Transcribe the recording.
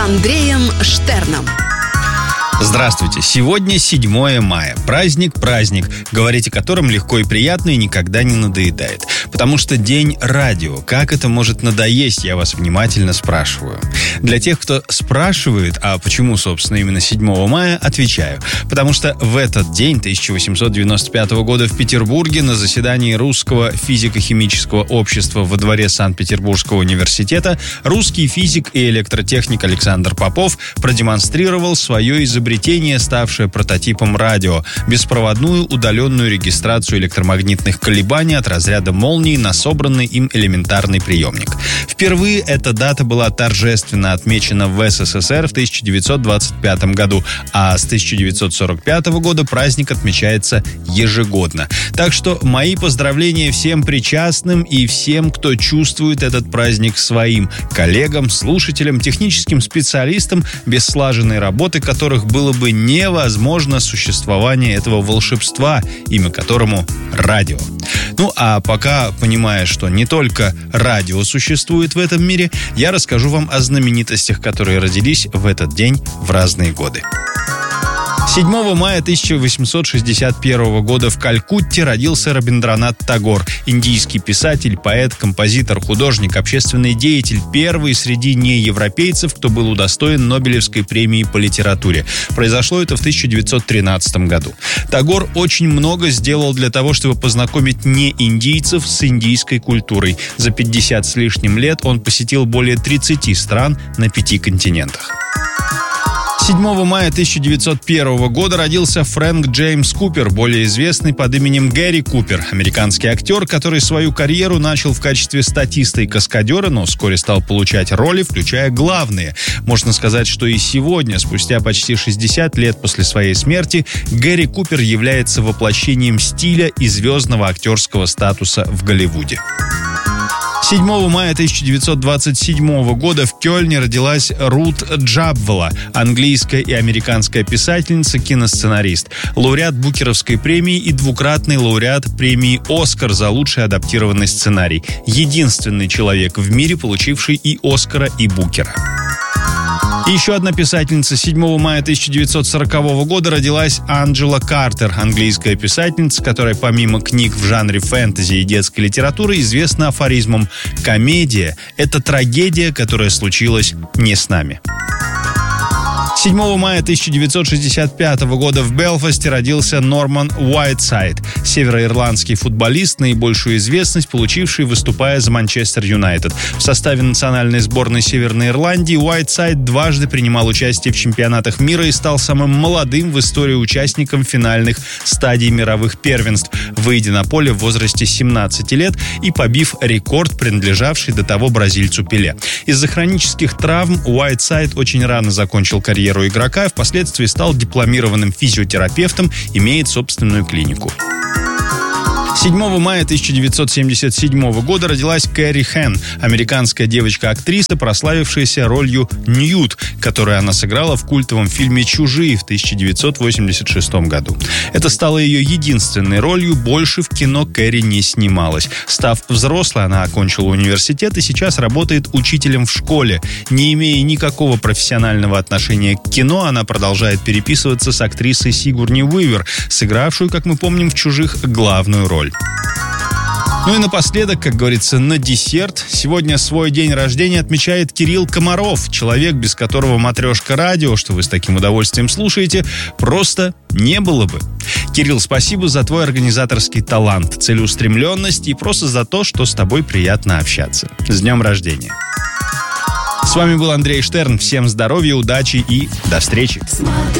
Андреем Штерном. Здравствуйте! Сегодня 7 мая. Праздник, говорить о котором легко и приятно и никогда не надоедает. Потому что день радио. Как это может надоесть, я вас внимательно спрашиваю. Для тех, кто спрашивает, а почему, собственно, именно 7 мая, отвечаю. Потому что в этот день 1895 года в Петербурге на заседании Русского физико-химического общества во дворе Санкт-Петербургского университета русский физик и электротехник Александр Попов продемонстрировал свое изобретение, ставшее прототипом радио – беспроводную удаленную регистрацию электромагнитных колебаний от разряда молнии на собранный им элементарный приемник. Впервые эта дата была торжественно отмечена в СССР в 1925 году, а с 1945 года праздник отмечается ежегодно. Так что мои поздравления всем причастным и всем, кто чувствует этот праздник своим коллегам, слушателям, техническим специалистам, без слаженной работы которых было бы невозможно существование этого волшебства, имя которому радио. Ну а пока, понимая, что не только радио существует в этом мире, я расскажу вам о знаменитостях, которые родились в этот день в разные годы. 7 мая 1861 года в Калькутте родился Рабиндранат Тагор, индийский писатель, поэт, композитор, художник, общественный деятель, первый среди неевропейцев, кто был удостоен Нобелевской премии по литературе. Произошло это в 1913 году. Тагор очень много сделал для того, чтобы познакомить неиндийцев с индийской культурой. За 50 с лишним лет он посетил более 30 стран на 5 континентах. 7 мая 1901 года родился Фрэнк Джеймс Купер, более известный под именем Гэри Купер, американский актер, который свою карьеру начал в качестве статиста и каскадера, но вскоре стал получать роли, включая главные. Можно сказать, что и сегодня, спустя почти 60 лет после своей смерти, Гэри Купер является воплощением стиля и звездного актерского статуса в Голливуде. 7 мая 1927 года в Кёльне родилась Рут Джабвелла, английская и американская писательница, киносценарист, лауреат Букеровской премии и двукратный лауреат премии «Оскар» за лучший адаптированный сценарий. Единственный человек в мире, получивший и «Оскара», и «Букера». И еще одна писательница. 7 мая 1940 года родилась Анджела Картер, английская писательница, которая помимо книг в жанре фэнтези и детской литературы известна афоризмом «Комедия – это трагедия, которая случилась не с нами». 7 мая 1965 года в Белфасте родился Норман Уайтсайд, североирландский футболист, наибольшую известность получивший, выступая за Манчестер Юнайтед. В составе национальной сборной Северной Ирландии Уайтсайд дважды принимал участие в чемпионатах мира и стал самым молодым в истории участником финальных стадий мировых первенств, выйдя на поле в возрасте 17 лет и побив рекорд, принадлежавший до того бразильцу Пеле. Из-за хронических травм Уайтсайд очень рано закончил карьеру игрока, впоследствии стал дипломированным физиотерапевтом, имеет собственную клинику. 7 мая 1977 года родилась Кэрри Хэн, американская девочка-актриса, прославившаяся ролью Ньют, которую она сыграла в культовом фильме «Чужие» в 1986 году. Это стало ее единственной ролью, больше в кино Кэрри не снималась. Став взрослой, она окончила университет и сейчас работает учителем в школе. Не имея никакого профессионального отношения к кино, она продолжает переписываться с актрисой Сигурни Уивер, сыгравшую, как мы помним, в «Чужих» главную роль. Ну и напоследок, как говорится, на десерт, сегодня свой день рождения отмечает Кирилл Комаров, человек, без которого матрешка радио, что вы с таким удовольствием слушаете, просто не было бы. Кирилл, спасибо за твой организаторский талант, целеустремленность и просто за то, что с тобой приятно общаться. С днем рождения! С вами был Андрей Штерн. Всем здоровья, удачи и до встречи!